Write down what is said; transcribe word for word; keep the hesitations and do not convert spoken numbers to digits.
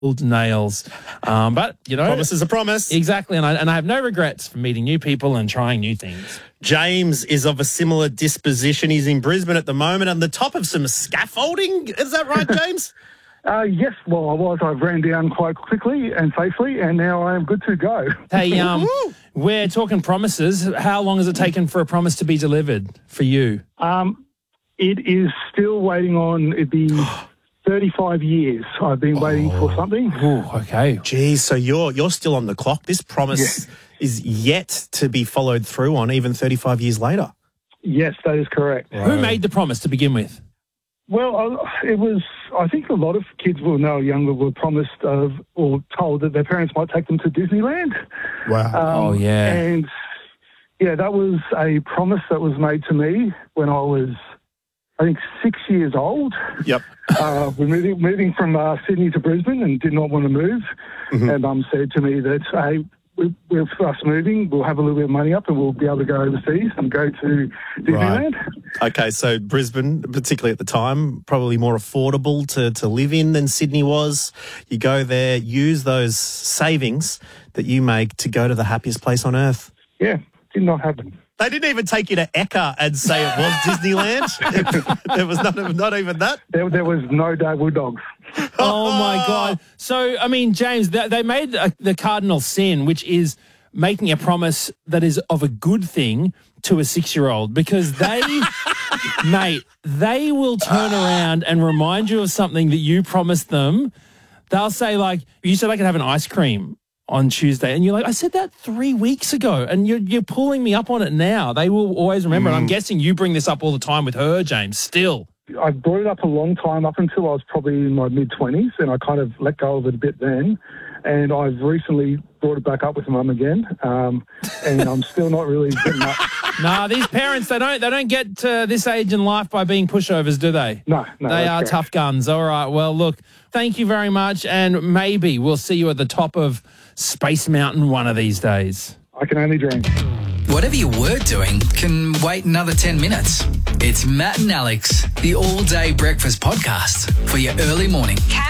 nails. Um, but, you know. Promise is a promise. Exactly. And I, and I have no regrets for meeting new people and trying new things. James is of a similar disposition. He's in Brisbane at the moment on the top of some scaffolding. Is that right, James? Uh, yes, well, I was. I ran down quite quickly and safely, and now I am good to go. Hey, um, we're talking promises. How long has it taken for a promise to be delivered for you? Um, it is still waiting on, it'd be thirty-five years I've been waiting for something. Oh, okay. Geez, so you're you're still on the clock. This promise Yeah. is yet to be followed through on, even thirty-five years later. Yes, that is correct. Who made the promise to begin with? Well, I- it was, I think a lot of kids who are now younger were promised of, or told that their parents might take them to Disneyland. Wow. Um, Oh, yeah. And, yeah, that was a promise that was made to me when I was, I think, six years old. Yep. Uh, we're moving, moving from uh, Sydney to Brisbane and did not want to move. Mm-hmm. And Mum said to me that, hey, we- we're for us moving, we'll have a little bit of money up and we'll be able to go overseas and go to Disneyland. Okay, so Brisbane, particularly at the time, probably more affordable to, to live in than Sydney was. You go there, use those savings that you make to go to the happiest place on earth. Yeah, did not happen. They didn't even take you to Ekka and say it was Disneyland. There was not, not even that. There, there was no Daewoo dogs. Oh, my God. So, I mean, James, they, they made a, the cardinal sin, which is making a promise that is of a good thing to a six-year-old because they, mate, they will turn around and remind you of something that you promised them. They'll say, like, you said I could have an ice cream on Tuesday, and you're like, I said that three weeks ago, and you're, you're pulling me up on it now. They will always remember, and I'm guessing you bring this up all the time with her, James, still. I brought it up a long time, up until I was probably in my mid-twenties, and I kind of let go of it a bit then. And I've recently brought it back up with Mum again, um, and I'm still not really getting up. Nah, these parents, they don't they don't get to this age in life by being pushovers, do they? No, no. They that's are correct. tough guns. All right, well, look, thank you very much, and maybe we'll see you at the top of Space Mountain one of these days. I can only dream. Whatever you were doing can wait another ten minutes. It's Matt and Alex, the all-day breakfast podcast for your early morning.